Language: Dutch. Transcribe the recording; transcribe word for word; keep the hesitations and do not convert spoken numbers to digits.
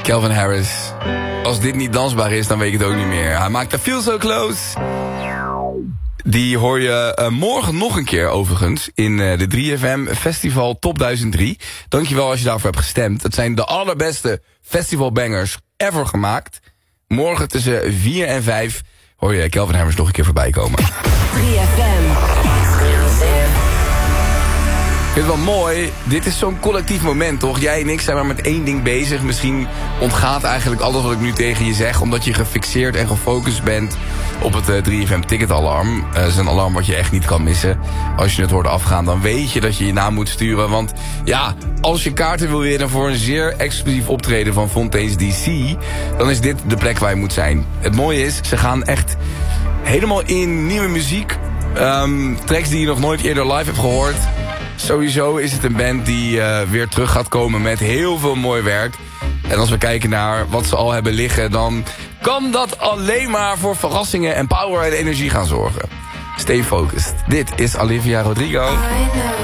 Calvin Harris. Als dit niet dansbaar is, dan weet ik het ook niet meer. Hij maakt de Feel So Close. Die hoor je uh, morgen nog een keer overigens in uh, de drie F M Festival Top duizend drie. Dankjewel als je daarvoor hebt gestemd. Het zijn de allerbeste festivalbangers ever gemaakt. Morgen tussen vier en vijf hoor je Calvin Harris nog een keer voorbij komen. drie F M. Ik vind het wel mooi, dit is zo'n collectief moment, toch? Jij en ik zijn maar met één ding bezig. Misschien ontgaat eigenlijk alles wat ik nu tegen je zeg, omdat je gefixeerd en gefocust bent op het uh, drie F M ticketalarm. Uh, dat is een alarm wat je echt niet kan missen. Als je het hoort afgaan, dan weet je dat je je naam moet sturen. Want ja, als je kaarten wil winnen voor een zeer exclusief optreden van Fontaine's D C, dan is dit de plek waar je moet zijn. Het mooie is, ze gaan echt helemaal in nieuwe muziek. Um, tracks die je nog nooit eerder live hebt gehoord. Sowieso is het een band die uh, weer terug gaat komen met heel veel mooi werk. En als we kijken naar wat ze al hebben liggen, dan kan dat alleen maar voor verrassingen en power en energie gaan zorgen. Stay focused. Dit is Olivia Rodrigo.